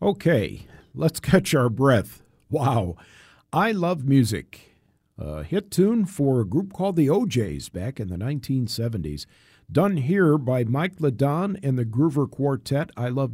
Okay, let's catch our breath. Wow, I Love Music, a hit tune for a group called the O'Jays back in the 1970s. Done here by Mike Ladon and the Groover Quartet. I Love